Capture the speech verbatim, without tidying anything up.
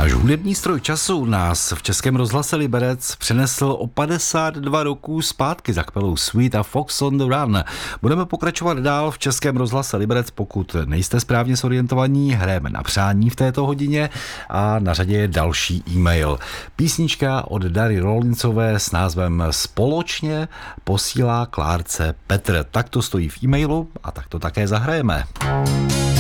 Náš hudební stroj času nás v Českém rozhlase Liberec přenesl o padesát dva roků zpátky za kapelou Sweet a Fox on the Run. Budeme pokračovat dál v Českém rozhlase Liberec, pokud nejste správně zorientovaní, hrajeme na přání v této hodině a na řadě je další e-mail. Písnička od Dary Rollinsové s názvem Společně posílá Klárce Petr. Tak to stojí v e-mailu a tak to také zahrajeme.